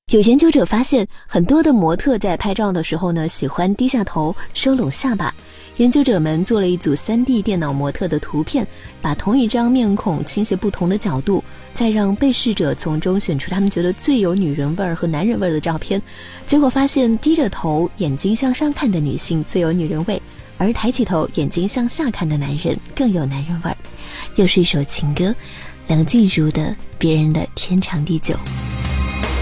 有研究者发现，很多的模特在拍照的时候呢，喜欢低下头，收拢下巴。研究者们做了一组 3D 电脑模特的图片，把同一张面孔倾斜不同的角度，再让被试者从中选出他们觉得最有女人味儿和男人味儿的照片。结果发现，低着头、眼睛向上看的女性最有女人味，而抬起头、眼睛向下看的男人更有男人味儿。又是一首情歌，梁静茹的《别人的天长地久》。